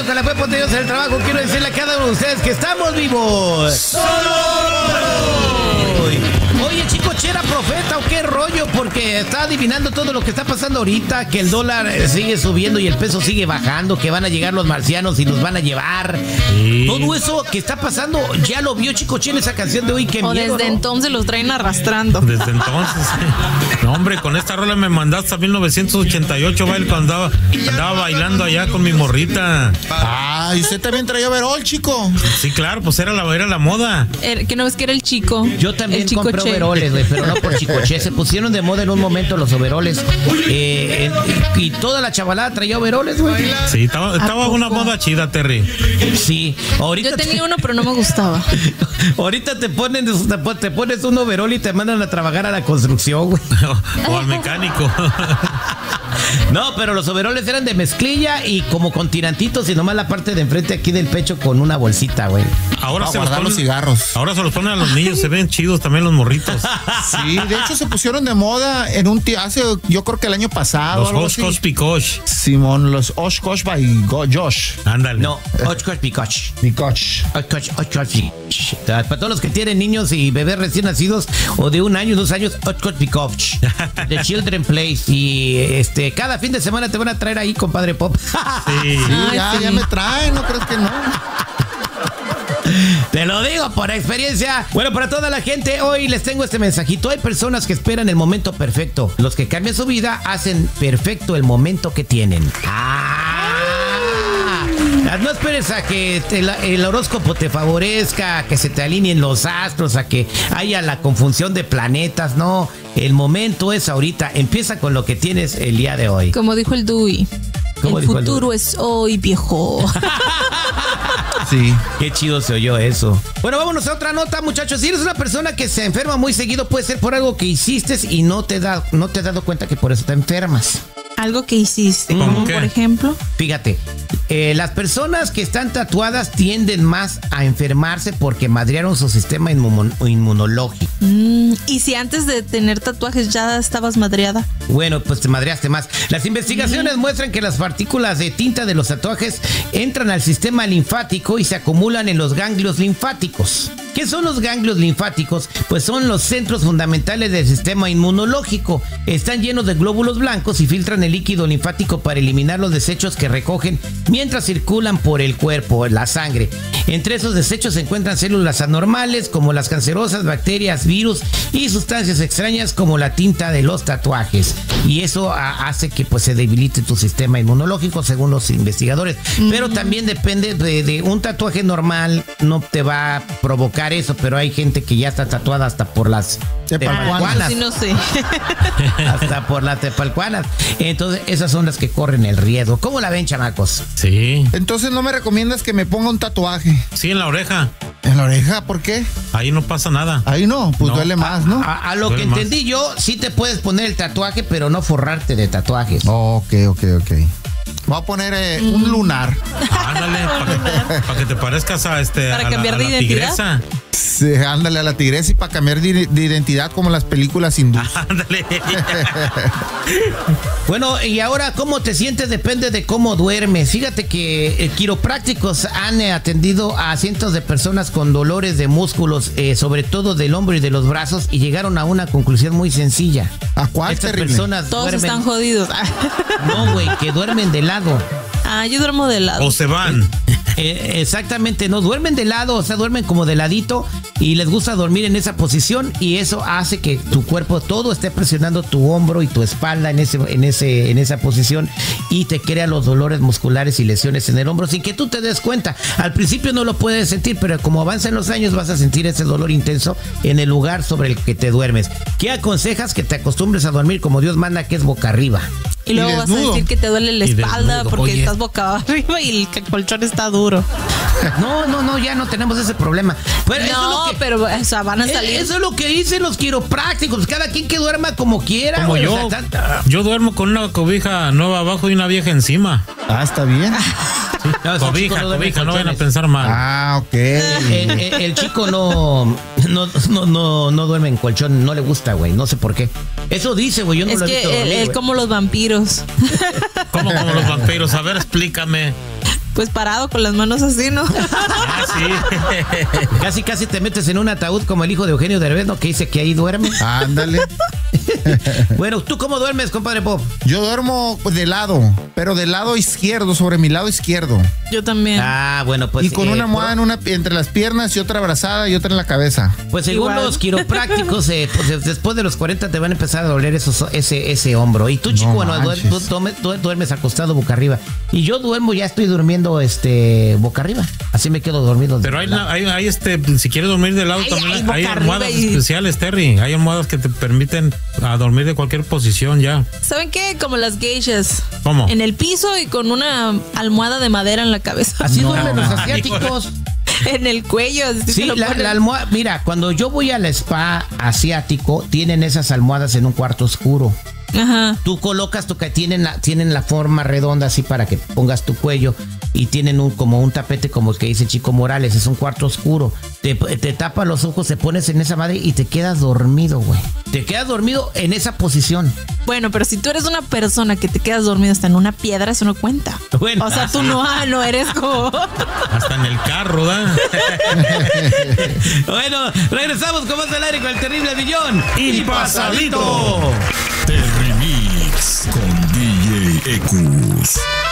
Mañana con la web Ponteños en el trabajo, quiero decirle a cada uno de ustedes que estamos vivos. Oye, chico, ¿chera profeta o qué rollo? Porque está adivinando todo lo que está pasando ahorita, que el dólar sigue subiendo y el peso sigue bajando, que van a llegar los marcianos y nos van a llevar. Sí. Todo eso que está pasando, ya lo vio Chicoche en esa canción de hoy. Qué miedo, desde entonces los traen arrastrando. Desde entonces. No, hombre, con esta rola me mandaste a 1988, baile, cuando andaba bailando allá con mi morrita. Ah, y usted también traía overol, chico. Sí, claro, pues era la moda. Que no ves que era el chico. Yo también compré overoles, güey, pero no por Chicoche. Se pusieron de moda en un momento los overoles. Y toda la chavalada traía overoles, güey. Sí, estaba una moda chida, Terry. Sí, ahorita. Yo tenía uno, pero no me gustaba. Ahorita te pones un overol y te mandan a trabajar a la construcción, güey. O al mecánico. No, pero los overoles eran de mezclilla y como con tirantitos y nomás la parte de enfrente aquí del pecho con una bolsita, güey. Ahora se guardar los cigarros. Ahora se los ponen a los niños, se ven chidos también los morritos. Sí, de hecho se pusieron de moda en hace, yo creo que el año pasado. Los Oshkosh Picosh. Simón, los Oshkosh by Josh. Ándale. No, Oshkosh Picosh. Picosh. Oshkosh. Para todos los que tienen niños y bebés recién nacidos o de 1 año, 2 años, Oshkosh Picosh. The Children Place. Y cada fin de semana te van a traer ahí, compadre Pop. Sí, ya me traen, ¿no crees que no? Te lo digo por experiencia. Bueno, para toda la gente, hoy les tengo este mensajito. Hay personas que esperan el momento perfecto. Los que cambian su vida hacen perfecto el momento que tienen. No esperes a que el horóscopo te favorezca, a que se te alineen los astros, a que haya la conjunción de planetas. No, el momento es ahorita. Empieza con lo que tienes el día de hoy. Como dijo el Dewey. El futuro es hoy, viejo. Sí. Qué chido se oyó eso. Bueno, vámonos a otra nota, muchachos. Si eres una persona que se enferma muy seguido, puede ser por algo que hiciste y no te has dado cuenta que por eso te enfermas. Algo que hiciste, como por ejemplo. Fíjate, las personas que están tatuadas tienden más a enfermarse porque madrearon su sistema inmunológico. ¿Y si antes de tener tatuajes ya estabas madreada? Bueno, pues te madreaste más. Las investigaciones muestran que las partículas de tinta de los tatuajes entran al sistema linfático y se acumulan en los ganglios linfáticos. ¿Qué son los ganglios linfáticos? Pues son los centros fundamentales del sistema inmunológico. Están llenos de glóbulos blancos y filtran el líquido linfático para eliminar los desechos que recogen mientras circulan por el cuerpo, la sangre. Entre esos desechos se encuentran células anormales como las cancerosas, bacterias, virus y sustancias extrañas como la tinta de los tatuajes. Y eso hace que pues se debilite tu sistema inmunológico según los investigadores. Pero también depende de un tatuaje normal, no te va a provocar eso, pero hay gente que ya está tatuada hasta por las tepalcuanas. Sí, no sé. Hasta por las tepalcuanas. Entonces, esas son las que corren el riesgo. ¿Cómo la ven, chamacos? Sí. Entonces, ¿no me recomiendas que me ponga un tatuaje? Sí, en la oreja. ¿En la oreja? ¿Por qué? Ahí no pasa nada. Ahí no, pues no. Duele más, ¿no? A lo que entendí yo, sí te puedes poner el tatuaje, pero no forrarte de tatuajes. Ok. Voy a poner un lunar. Ándale, para que te parezcas a para cambiar de identidad. Tigresa. Sí, ándale a la tigresa y para cambiar de identidad como las películas hindúes. Ándale. Bueno, y ahora cómo te sientes depende de cómo duermes. Fíjate que quiroprácticos han atendido a cientos de personas con dolores de músculos, sobre todo del hombro y de los brazos, y llegaron a una conclusión muy sencilla. ¿A cuál? Estas personas todos están jodidos. No, güey, que duermen de lado. Yo duermo de lado. O se van. Exactamente, no duermen de lado, o sea, duermen como de ladito y les gusta dormir en esa posición y eso hace que tu cuerpo todo esté presionando tu hombro y tu espalda en esa posición y te crea los dolores musculares y lesiones en el hombro sin que tú te des cuenta. Al principio no lo puedes sentir, pero como avanzan los años vas a sentir ese dolor intenso en el lugar sobre el que te duermes. ¿Qué aconsejas? Que te acostumbres a dormir como Dios manda, que es boca arriba. Y luego vas a decir que te duele la espalda porque estás boca arriba y el colchón está duro. No, ya no tenemos ese problema. Pero pero o sea, van a salir. Eso es lo que dicen los quiroprácticos. Cada quien que duerma como quiera. Como yo. O sea, yo duermo con una cobija nueva abajo y una vieja encima. Está bien. Sí. No, cobija, no vayan a pensar mal. Ok. El chico no duerme en colchón, no le gusta, güey. No sé por qué. Eso dice, güey. Yo no lo he visto dormir, es como los vampiros. ¿Cómo como los vampiros? A ver, explícame. Pues parado con las manos así, ¿no? Ah, sí. Casi te metes en un ataúd como el hijo de Eugenio Derbez, ¿no? Que dice que ahí duerme. Ándale. Bueno, ¿tú cómo duermes, compadre Pop? Yo duermo de lado, pero del lado izquierdo, sobre mi lado izquierdo. Yo también. Ah, bueno, pues. Y con una almohada entre las piernas y otra abrazada y otra en la cabeza. Pues según los quiroprácticos, pues después de los 40 te van a empezar a doler ese hombro. Y tú, chico, bueno, duermes acostado boca arriba. Y yo ya estoy durmiendo boca arriba. Así me quedo dormido. Pero hay si quieres dormir de lado también hay almohadas especiales, Terry. Hay almohadas que te permiten a dormir de cualquier posición ya. ¿Saben qué? Como las geishas. ¿Cómo? En el piso y con una almohada de madera en la cabeza. Así duermen los asiáticos. En el cuello. Sí, la almohada. Mira, cuando yo voy al spa asiático, tienen esas almohadas en un cuarto oscuro. Ajá. Tú colocas tienen la forma redonda así para que pongas tu cuello y tienen como un tapete como el que dice Chico Morales, es un cuarto oscuro. Te tapa los ojos, te pones en esa madre y te quedas dormido, güey. Te quedas dormido en esa posición. Bueno, pero si tú eres una persona que te quedas dormido hasta en una piedra, eso no cuenta. Bueno, o sea, tú no eres como... Hasta en el carro, ¿da? Bueno, regresamos con más al aire con el terrible Millón y Pasadito. Terry Mix con DJ Ecus.